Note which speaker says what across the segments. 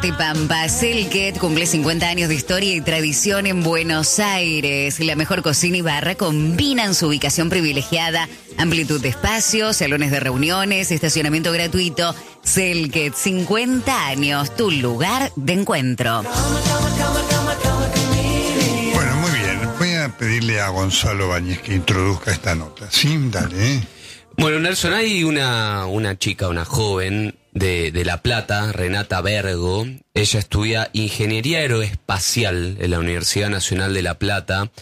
Speaker 1: De Pampa, Selket cumple 50 años de historia y tradición en Buenos Aires. La mejor cocina y barra combinan su ubicación privilegiada, amplitud de espacios, salones de reuniones, estacionamiento gratuito. Selket, 50 años, tu lugar de encuentro.
Speaker 2: Bueno, muy bien. Voy a pedirle a Gonzalo Báñez que introduzca esta nota. Sí, dale.
Speaker 3: Bueno, Nelson, hay una chica, una joven de La Plata, Renata Bergo. Ella estudia Ingeniería Aeroespacial en la Universidad Nacional de La Plata.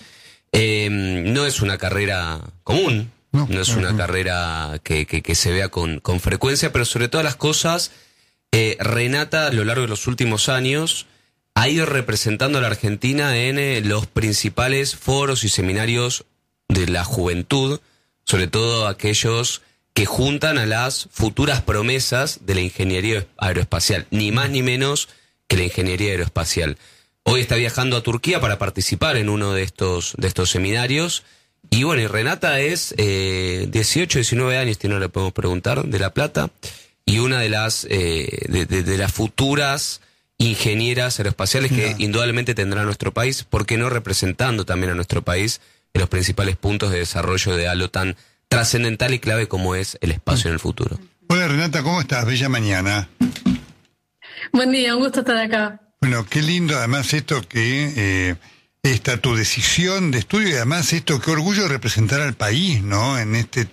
Speaker 3: No es una carrera común, no es una carrera que se vea con frecuencia, pero sobre todas las cosas, Renata a lo largo de los últimos años ha ido representando a la Argentina en los principales foros y seminarios de la juventud, sobre todo aquellos que juntan a las futuras promesas de la ingeniería aeroespacial, ni más ni menos que la ingeniería aeroespacial. Hoy está viajando a Turquía para participar en uno de estos seminarios. Y bueno, y Renata es 18, 19 años, si no le podemos preguntar, de La Plata, y una de las de las futuras ingenieras aeroespaciales que indudablemente tendrá nuestro país, ¿por qué no representando también a nuestro país en los principales puntos de desarrollo de algo tan trascendental y clave como es el espacio en el futuro?
Speaker 2: Hola Renata, ¿cómo estás? Bella mañana.
Speaker 4: Buen día, un gusto estar acá.
Speaker 2: Bueno, qué lindo además esto que esta tu decisión de estudio y además esto, qué orgullo representar al país, ¿no? En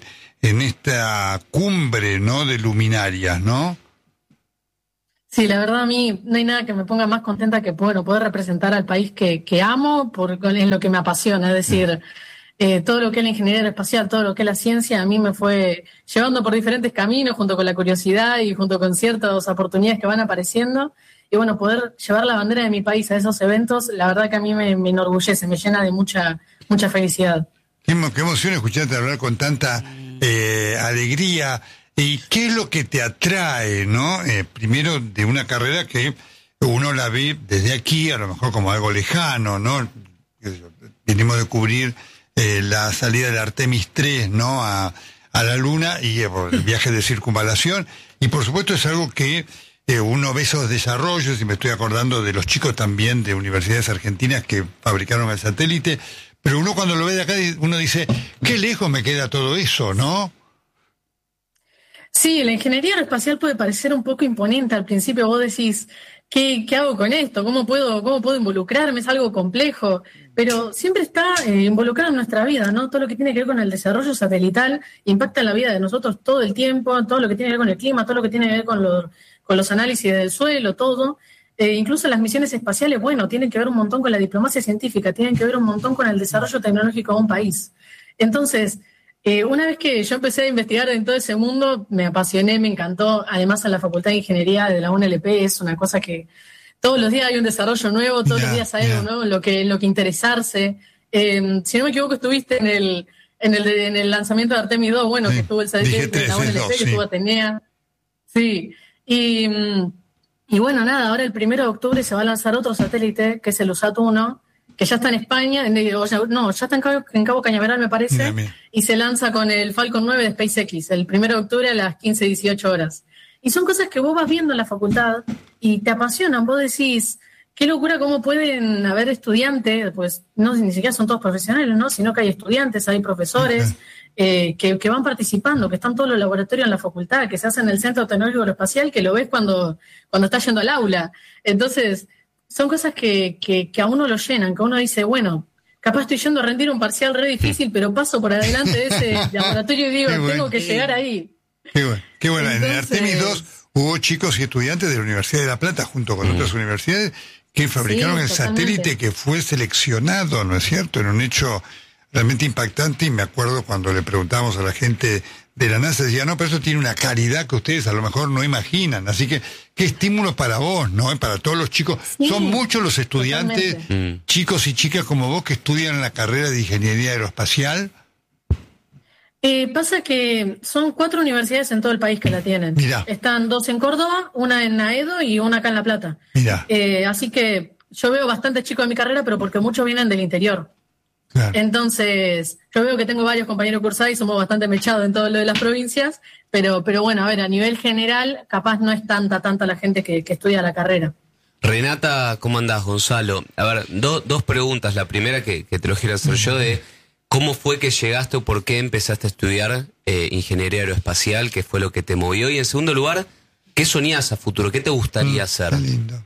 Speaker 2: esta cumbre, ¿no? De luminarias, ¿no?
Speaker 4: Sí, la verdad a mí no hay nada que me ponga más contenta que poder representar al país que amo en lo que me apasiona, es decir, todo lo que es la ingeniería aeroespacial, todo lo que es la ciencia, a mí me fue llevando por diferentes caminos, junto con la curiosidad y junto con ciertas oportunidades que van apareciendo. Y bueno, poder llevar la bandera de mi país a esos eventos, la verdad que a mí me enorgullece, me llena de mucha felicidad.
Speaker 2: Qué emoción escucharte hablar con tanta alegría. ¿Y qué es lo que te atrae, no? Primero, de una carrera que uno la ve desde aquí, a lo mejor como algo lejano, ¿no? Venimos de cubrir la salida del Artemis 3, ¿no? A la Luna y el viaje de circunvalación. Y por supuesto es algo que uno ve esos desarrollos, y me estoy acordando de los chicos también de universidades argentinas que fabricaron el satélite, pero uno cuando lo ve de acá, uno dice, qué lejos me queda todo eso, ¿no?
Speaker 4: Sí, la ingeniería aeroespacial puede parecer un poco imponente al principio. Vos decís, ¿qué hago con esto? ¿Cómo puedo involucrarme? Es algo complejo, pero siempre está involucrado en nuestra vida, ¿no? Todo lo que tiene que ver con el desarrollo satelital impacta en la vida de nosotros todo el tiempo, todo lo que tiene que ver con el clima, todo lo que tiene que ver con los análisis del suelo, todo. Incluso las misiones espaciales, bueno, tienen que ver un montón con la diplomacia científica, tienen que ver un montón con el desarrollo tecnológico de un país. Entonces, una vez que yo empecé a investigar en todo ese mundo, me apasioné, me encantó. Además, en la Facultad de Ingeniería de la UNLP es una cosa que todos los días hay un desarrollo nuevo, todos los días hay algo nuevo en lo que interesarse. Si no me equivoco, estuviste en el lanzamiento de Artemis 2, bueno, que estuvo el satélite de la UNLP, que estuvo Atenea. Sí, y bueno, nada, ahora el 1 de octubre se va a lanzar otro satélite, que es el USAT-1, que ya está en España, ya está en Cabo Cañaveral, me parece, y se lanza con el Falcon 9 de SpaceX, el 1 de octubre a las 15-18 horas. Y son cosas que vos vas viendo en la facultad y te apasionan, vos decís, qué locura cómo pueden haber estudiantes, pues no ni siquiera son todos profesionales, ¿no? Sino que hay estudiantes, hay profesores que van participando, que están todos los laboratorios en la facultad, que se hacen en el Centro Tecnológico Aeroespacial, que lo ves cuando estás yendo al aula. Entonces, son cosas que a uno lo llenan, que uno dice, bueno, capaz estoy yendo a rendir un parcial re difícil, pero paso por adelante de ese laboratorio y digo, tengo que llegar ahí.
Speaker 2: Qué bueno.
Speaker 4: Entonces,
Speaker 2: en Artemis 2 hubo chicos y estudiantes de la Universidad de La Plata, junto con otras universidades, que fabricaron el satélite que fue seleccionado, ¿no es cierto? En un hecho realmente impactante, y me acuerdo cuando le preguntábamos a la gente de la NASA, decía, no, pero eso tiene una calidad que ustedes a lo mejor no imaginan. Así que, qué estímulo para vos, ¿no? Para todos los chicos. Sí, son muchos los estudiantes, chicos y chicas como vos, que estudian la carrera de Ingeniería Aeroespacial.
Speaker 4: Pasa que son 4 universidades en todo el país que la tienen.
Speaker 2: Mirá.
Speaker 4: Están 2 en Córdoba, una en Aedo y una acá en La Plata.
Speaker 2: Mirá.
Speaker 4: Así que yo veo bastantes chicos de mi carrera, pero porque muchos vienen del interior. Claro. Entonces, yo veo que tengo varios compañeros cursados y somos bastante mechados en todo lo de las provincias, pero bueno, a ver, a nivel general, capaz no es tanta la gente que estudia la carrera.
Speaker 3: Renata, ¿cómo andás, Gonzalo? A ver, dos preguntas. La primera que te lo quiero hacer yo de ¿cómo fue que llegaste o por qué empezaste a estudiar ingeniería aeroespacial? ¿Qué fue lo que te movió? Y en segundo lugar, ¿qué soñás a futuro? ¿Qué te gustaría hacer?
Speaker 2: Qué lindo.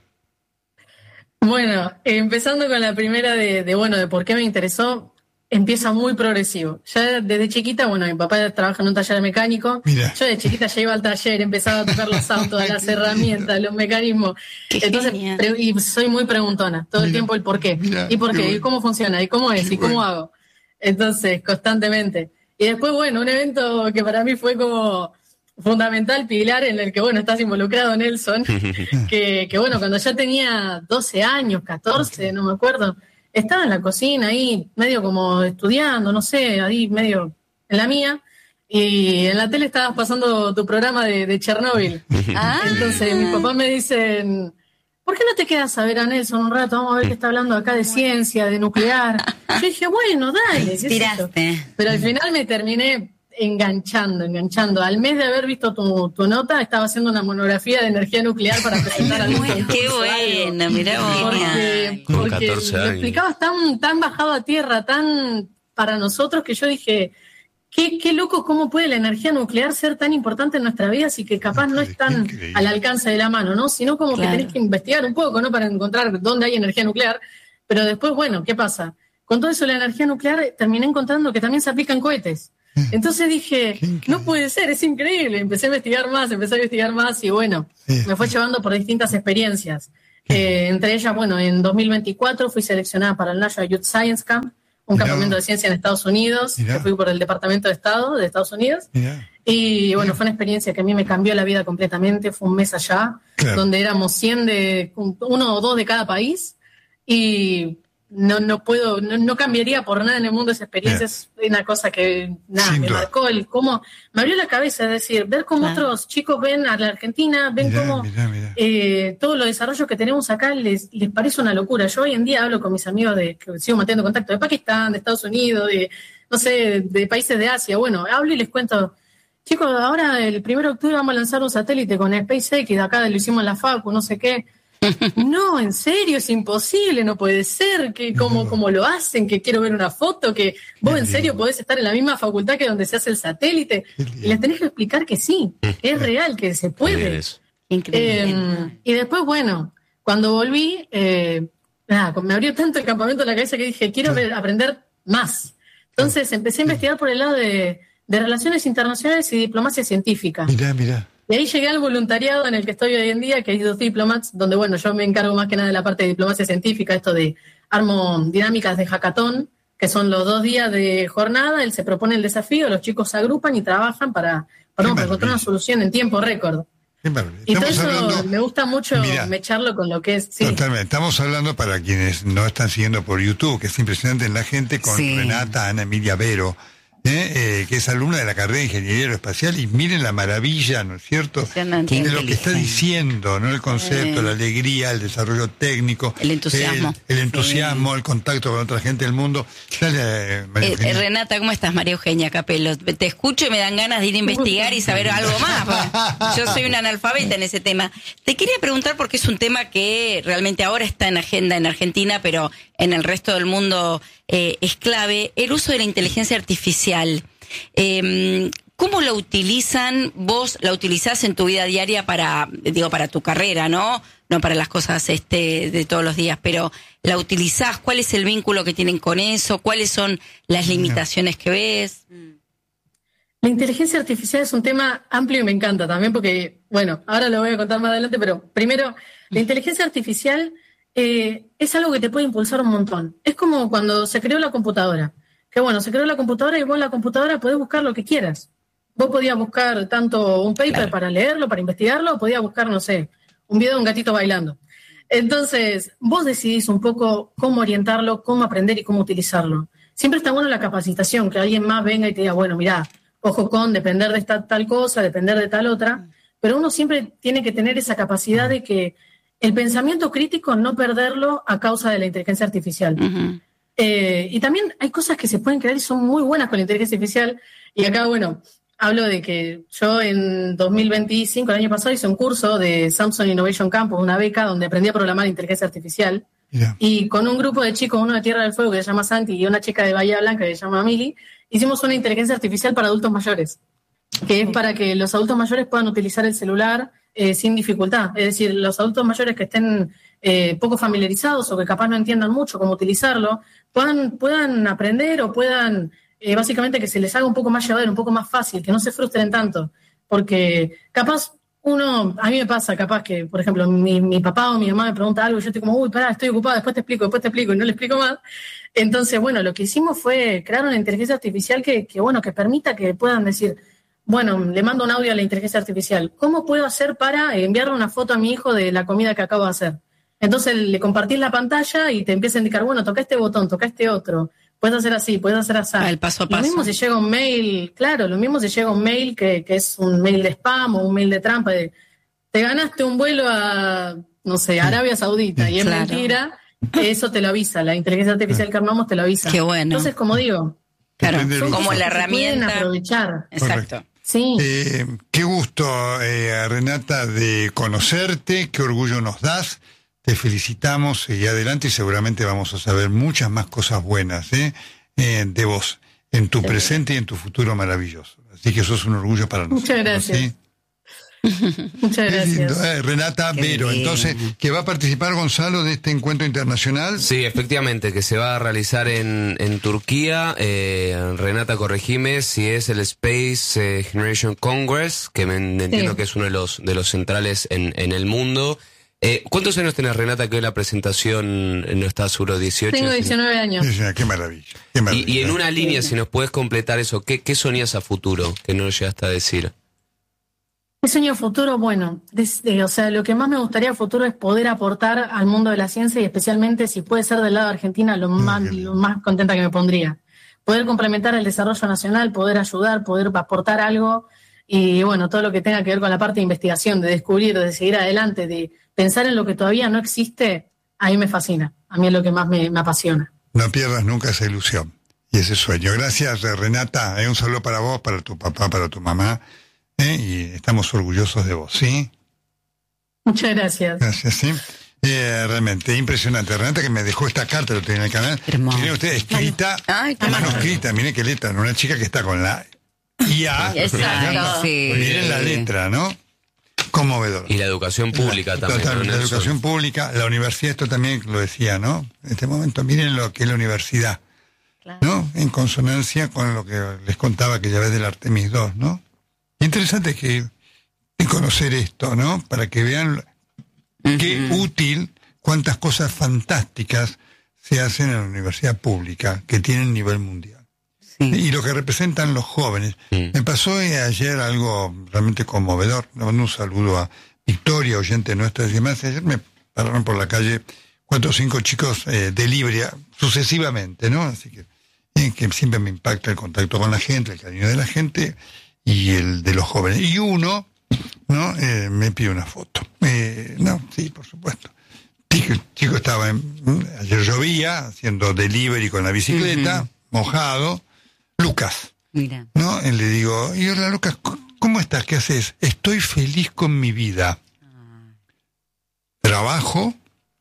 Speaker 4: Bueno, empezando con la primera de por qué me interesó, empieza muy progresivo. Ya desde chiquita, bueno, mi papá trabaja en un taller mecánico.
Speaker 2: Mira.
Speaker 4: Yo de chiquita ya iba al taller, empezaba a tocar los autos, las herramientas, los mecanismos.
Speaker 5: Qué
Speaker 4: Entonces,
Speaker 5: genial.
Speaker 4: y soy muy preguntona, todo el
Speaker 2: Mira.
Speaker 4: tiempo el por qué.
Speaker 2: Mira,
Speaker 4: ¿Y por
Speaker 2: qué
Speaker 4: qué? ¿Y
Speaker 2: bueno.
Speaker 4: cómo funciona? ¿Y cómo es?
Speaker 2: Qué
Speaker 4: ¿Y cómo
Speaker 2: bueno.
Speaker 4: hago? Entonces, constantemente. Y después, bueno, un evento que para mí fue como fundamental, pilar, en el que, bueno, estás involucrado, Nelson, que bueno, cuando ya tenía 12 años, 14, no me acuerdo, estaba en la cocina ahí, medio como estudiando, no sé, ahí medio en la mía, y en la tele estabas pasando tu programa de Chernóbil.
Speaker 5: Ah.
Speaker 4: Entonces mis papás me dicen, ¿por qué no te quedas a ver a Nelson un rato? Vamos a ver qué está hablando acá de ciencia, de nuclear. Yo dije, bueno, dale. ¿qué sé yo?
Speaker 1: Tiraste.
Speaker 4: Pero al final me terminé enganchando. Al mes de haber visto tu nota, estaba haciendo una monografía de energía nuclear para presentar al
Speaker 5: Bueno, qué bueno, mirá vos.
Speaker 4: porque
Speaker 3: Con 14
Speaker 4: lo
Speaker 3: años.
Speaker 4: explicabas tan bajado a tierra, tan para nosotros, que yo dije, qué loco cómo puede la energía nuclear ser tan importante en nuestra vida, si que capaz no es tan
Speaker 2: Increíble.
Speaker 4: al alcance de la mano, ¿no? Sino como
Speaker 5: Claro.
Speaker 4: que tenés que investigar un poco, ¿no? Para encontrar dónde hay energía nuclear. Pero después, bueno, ¿qué pasa? Con todo eso de la energía nuclear terminé encontrando que también se aplica en cohetes. Entonces dije,
Speaker 2: Qué increíble.
Speaker 4: no puede ser, es increíble. Empecé a investigar más y bueno,
Speaker 2: Sí.
Speaker 4: me fue llevando por distintas experiencias. Entre ellas, bueno, en 2024 fui seleccionada para el National Youth Science Camp, un
Speaker 2: Mirá.
Speaker 4: campamento de ciencia en Estados Unidos,
Speaker 2: Mirá.
Speaker 4: que fui por el Departamento de Estado de Estados Unidos.
Speaker 2: Mirá.
Speaker 4: Y bueno, fue una experiencia que a mí me cambió la vida completamente. Fue un mes allá,
Speaker 2: Claro.
Speaker 4: donde éramos 100 uno o dos de cada país. Y no cambiaría por nada en el mundo esa experiencia. Es una cosa que
Speaker 2: Sin
Speaker 4: me
Speaker 2: duda.
Speaker 4: marcó, cómo me abrió la cabeza, es decir, ver cómo
Speaker 5: Claro.
Speaker 4: otros chicos ven a la Argentina, ven
Speaker 2: Mirá,
Speaker 4: cómo
Speaker 2: mirá.
Speaker 4: todos los desarrollos que tenemos acá les parece una locura. Yo hoy en día hablo con mis amigos que sigo manteniendo contacto de Pakistán, de Estados Unidos, no sé, de países de Asia. Bueno, hablo y les cuento, chicos, ahora el 1 de octubre vamos a lanzar un satélite con SpaceX, de acá lo hicimos en la Facu, no sé qué. No, en serio, es imposible, no puede ser, que cómo lo hacen, que quiero ver una foto, que vos en serio podés estar en la misma facultad que donde se hace el satélite, y les tenés que explicar que sí, que es real, que se
Speaker 3: Bien
Speaker 4: puede.
Speaker 3: eso.
Speaker 5: Increíble.
Speaker 4: Y después, bueno, cuando volví, me abrió tanto el campamento en la cabeza que dije, quiero aprender más. Entonces empecé a investigar por el lado de relaciones internacionales y diplomacia científica.
Speaker 2: Mirá.
Speaker 4: Y ahí llegué al voluntariado en el que estoy hoy en día, que es Youth Diplomats, donde, bueno, yo me encargo más que nada de la parte de diplomacia científica, esto de armo dinámicas de hackathon, que son los 2 días de jornada, él se propone el desafío, los chicos se agrupan y trabajan para encontrar
Speaker 2: maravilla.
Speaker 4: una solución en tiempo récord.
Speaker 2: Qué maravilla.
Speaker 4: Y todo
Speaker 2: Estamos
Speaker 4: eso
Speaker 2: hablando.
Speaker 4: me gusta mucho
Speaker 2: Mirá.
Speaker 4: mecharlo con lo que es. Sí.
Speaker 2: Totalmente. Estamos hablando, para quienes no están siguiendo por YouTube, que es impresionante en la gente, con
Speaker 1: Sí.
Speaker 2: Renata Ana Emilia Vero, que es alumna de la carrera de Ingeniería Aeroespacial, y miren la maravilla, ¿no es cierto?,
Speaker 5: Impresionante.
Speaker 2: de lo que está
Speaker 1: inteligente.
Speaker 2: diciendo, ¿no? El concepto, la alegría, el desarrollo técnico,
Speaker 5: El entusiasmo.
Speaker 2: el entusiasmo, el contacto con otra gente del mundo. Dale, María Eugenia.
Speaker 5: Renata, ¿cómo estás? María Eugenia Capello. Te escucho y me dan ganas de ir a investigar y saber algo más. Porque yo soy una analfabeta en ese tema. Te quería preguntar, porque es un tema que realmente ahora está en agenda en Argentina, pero en el resto del mundo es clave, el uso de la inteligencia artificial. ¿Cómo la utilizan? ¿Vos la utilizás en tu vida diaria para tu carrera, ¿no? No para las cosas de todos los días, pero ¿la utilizás? ¿Cuál es el vínculo que tienen con eso? ¿Cuáles son las limitaciones que ves?
Speaker 4: La inteligencia artificial es un tema amplio y me encanta también porque, bueno, ahora lo voy a contar más adelante, pero primero, la inteligencia artificial es algo que te puede impulsar un montón. Es como cuando se creó la computadora. Que bueno, se creó la computadora y vos en la computadora podés buscar lo que quieras. Vos podías buscar tanto un paper para leerlo, para investigarlo, o podías buscar, no sé, un video de un gatito bailando. Entonces, vos decidís un poco cómo orientarlo, cómo aprender y cómo utilizarlo. Siempre está bueno la capacitación, que alguien más venga y te diga, bueno, mirá, ojo con depender de esta tal cosa, depender de tal otra, pero uno siempre tiene que tener esa capacidad de que el pensamiento crítico no perderlo a causa de la inteligencia artificial.
Speaker 5: Uh-huh.
Speaker 4: Y también hay cosas que se pueden crear y son muy buenas con la inteligencia artificial, y acá, bueno, hablo de que yo en 2025, el año pasado, hice un curso de Samsung Innovation Campus, una beca donde aprendí a programar inteligencia artificial.
Speaker 2: Yeah.
Speaker 4: Y con un grupo de chicos, uno de Tierra del Fuego que se llama Santi y una chica de Bahía Blanca que se llama Mili, hicimos una inteligencia artificial para adultos mayores, que es para que los adultos mayores puedan utilizar el celular sin dificultad. Es decir, los adultos mayores que estén poco familiarizados o que capaz no entiendan mucho cómo utilizarlo, puedan aprender o puedan, básicamente, que se les haga un poco más llevadero, un poco más fácil, que no se frustren tanto. Porque capaz a mí me pasa capaz que, por ejemplo, mi papá o mi mamá me pregunta algo y yo estoy como, uy, pará, estoy ocupada, después te explico, y no le explico más. Entonces, bueno, lo que hicimos fue crear una inteligencia artificial que permita que puedan decir, bueno, le mando un audio a la inteligencia artificial, ¿cómo puedo hacer para enviarle una foto a mi hijo de la comida que acabo de hacer? Entonces le compartís la pantalla y te empieza a indicar, bueno, toca este botón, toca este otro, puedes hacer así, puedes hacer así.
Speaker 5: El paso a paso.
Speaker 4: Lo mismo si llega un mail, claro, lo mismo si llega un mail que es un mail de spam o un mail de trampa, de te ganaste un vuelo a, no sé, Arabia Saudita, y es mentira, eso te lo avisa, la inteligencia artificial que armamos te lo avisa.
Speaker 5: Qué bueno.
Speaker 4: Entonces, como digo,
Speaker 5: claro, como la herramienta.
Speaker 4: Pueden aprovechar.
Speaker 5: Exacto.
Speaker 4: Sí.
Speaker 2: Qué gusto, Renata, de conocerte, qué orgullo nos das. Te felicitamos, seguí adelante y seguramente vamos a saber muchas más cosas buenas de vos, en tu presente y en tu futuro maravilloso. Así que sos un orgullo para nosotros.
Speaker 4: Muchas gracias.
Speaker 2: ¿Sí?
Speaker 4: Muchas gracias.
Speaker 2: Lindo, Renata Vero, entonces, ¿que va a participar Gonzalo de este encuentro internacional?
Speaker 3: Sí, efectivamente, que se va a realizar en Turquía. Renata, corregime si es el Space Generation Congress, que entiendo que es uno de los centrales en el mundo. ¿Cuántos años tenés, Renata, que hoy la presentación no está seguro? 18.
Speaker 4: Tengo 19 años.
Speaker 2: Qué maravilla. Qué maravilla.
Speaker 3: Y en una línea, si nos puedes completar eso, ¿qué soñás a futuro que no llegaste a decir?
Speaker 4: Mi sueño futuro, bueno, o sea, lo que más me gustaría a futuro es poder aportar al mundo de la ciencia y especialmente si puede ser del lado de Argentina, lo más contenta que me pondría. Poder complementar el desarrollo nacional, poder ayudar, poder aportar algo y bueno, todo lo que tenga que ver con la parte de investigación, de descubrir, de seguir adelante, de pensar en lo que todavía no existe, a mí me fascina, a mí es lo que más me apasiona.
Speaker 2: No pierdas nunca esa ilusión y ese sueño. Gracias, Renata. Un saludo para vos, para tu papá, para tu mamá. Y estamos orgullosos de vos, ¿sí?
Speaker 4: Muchas gracias.
Speaker 2: Gracias, sí. Realmente impresionante. Renata, que me dejó esta carta, lo tiene en el canal. Miren usted, escrita, manuscrita, miren qué letra, una chica que está con la IA.
Speaker 5: Exacto.
Speaker 1: Sí.
Speaker 2: Miren la letra, ¿no? Conmovedor.
Speaker 3: Y la educación pública también.
Speaker 2: Total,
Speaker 3: ¿no,
Speaker 2: la
Speaker 3: Nelson?
Speaker 2: educación pública, la universidad, esto también lo decía, ¿no? En este momento, miren lo que es la universidad, ¿no? En consonancia con lo que les contaba aquella vez del Artemis II, ¿no? Interesante que conocer esto, ¿no? Para que vean qué útil, cuántas cosas fantásticas se hacen en la universidad pública, que tienen nivel mundial.
Speaker 1: Sí.
Speaker 2: Y lo que representan los jóvenes. Me pasó ayer algo realmente conmovedor. Le mando un saludo a Victoria, oyente nuestra, y demás. Ayer me pararon por la calle 4 o 5 chicos de Libria, sucesivamente, ¿no? Así que siempre me impacta el contacto con la gente, el cariño de la gente y el de los jóvenes. Y uno, ¿no? Me pide una foto. No, sí, por supuesto. El chico estaba, ayer llovía, haciendo delivery con la bicicleta, mojado. Lucas,
Speaker 1: Mira.
Speaker 2: ¿no? Le digo, y hola Lucas, ¿cómo estás? ¿Qué haces? Estoy feliz con mi vida. Trabajo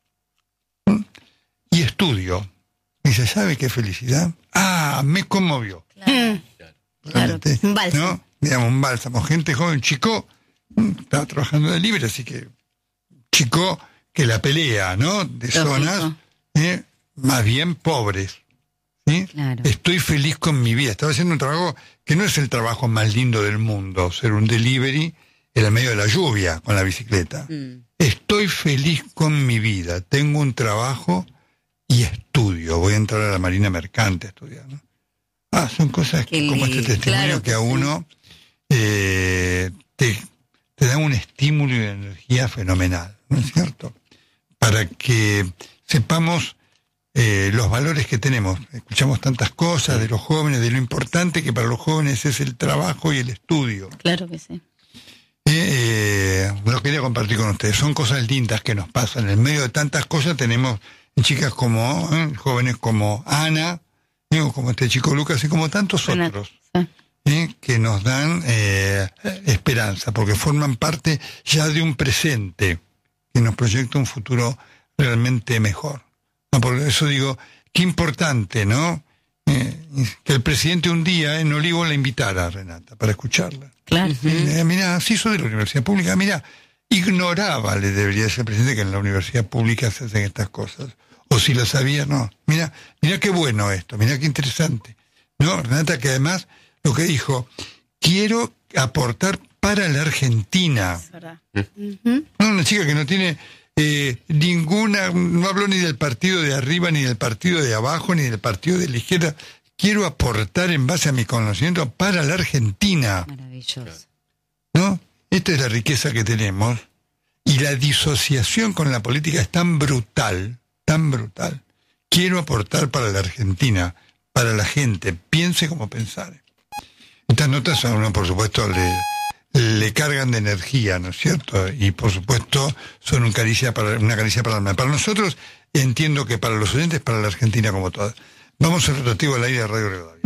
Speaker 2: y estudio. Y dice, ¿sabe qué felicidad? Me conmovió.
Speaker 5: Claro, un bálsamo.
Speaker 2: ¿No? Digamos, un bálsamo. Gente joven, chico, estaba trabajando de libre, así que chico que la pelea, ¿no? De
Speaker 5: Lógico.
Speaker 2: zonas más bien pobres. ¿Sí?
Speaker 1: Claro.
Speaker 2: Estoy feliz con mi vida. Estaba haciendo un trabajo que no es el trabajo más lindo del mundo, ser un delivery en el medio de la lluvia con la bicicleta. Estoy feliz con mi vida. Tengo un trabajo y estudio. Voy a entrar a la Marina Mercante a estudiar, ¿no? Son cosas
Speaker 1: Qué
Speaker 2: como este
Speaker 1: lindo.
Speaker 2: testimonio
Speaker 1: Claro
Speaker 2: que a
Speaker 1: sí.
Speaker 2: uno te da un estímulo y una energía fenomenal, ¿no es cierto? Para que sepamos los valores que tenemos. Escuchamos tantas cosas de los jóvenes, de lo importante que para los jóvenes es el trabajo y el estudio.
Speaker 5: Claro que sí.
Speaker 2: Lo quería compartir con ustedes. Son cosas lindas que nos pasan. En medio de tantas cosas tenemos chicas jóvenes como Ana, como este chico Lucas y como tantos
Speaker 5: Renata,
Speaker 2: otros.
Speaker 5: sí.
Speaker 2: que nos dan esperanza, porque forman parte ya de un presente que nos proyecta un futuro realmente mejor. No, por eso digo, qué importante, ¿no? Que el presidente un día en Olivo la invitara a Renata para escucharla.
Speaker 5: Claro.
Speaker 2: Mirá, sí soy de la universidad pública, mirá, ignoraba, le debería decir al presidente, que en la universidad pública se hacen estas cosas. O si lo sabía, no. Mirá qué bueno esto, mirá qué interesante. No, Renata, que además lo que dijo, quiero aportar para la Argentina.
Speaker 5: Es verdad.
Speaker 2: No, una chica que no tiene ninguna, no habló ni del partido de arriba, ni del partido de abajo, ni del partido de la izquierda. Quiero aportar en base a mi conocimiento para la Argentina.
Speaker 1: Maravilloso.
Speaker 2: ¿No? Esta es la riqueza que tenemos. Y la disociación con la política es tan brutal, tan brutal. Quiero aportar para la Argentina, para la gente, piense como pensar. Estas notas a uno, por supuesto, le cargan de energía, ¿no es cierto? Y por supuesto son una caricia para el alma. Para nosotros, entiendo que para los oyentes, para la Argentina como todas. Vamos al rotativo al aire de Radio Rivadavia.